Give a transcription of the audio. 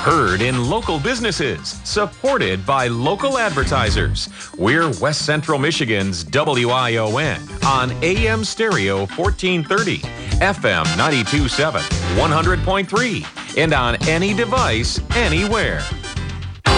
Heard in local businesses, supported by local advertisers. We're West Central Michigan's WION on AM Stereo 1430, FM 92.7, 100.3, and on any device, anywhere.